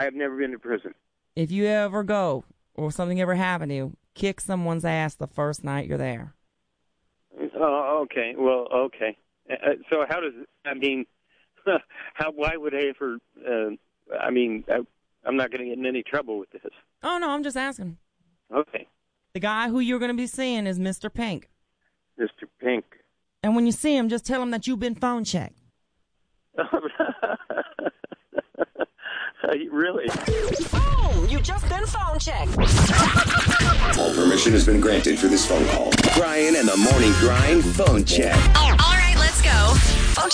I have never been to prison. If you ever go or something ever happen to you, kick someone's ass the first night you're there. Oh, okay. Well, okay. So how does, I mean, why would I ever, I'm not going to get in any trouble with this. Oh, no, I'm just asking. Okay. The guy who you're going to be seeing is Mr. Pink. Mr. Pink. And when you see him, just tell him that you've been phone checked. Really? Boom! You just been phone checked. All permission has been granted for this phone call. Brian and the Morning Grind phone check. All right, let's go.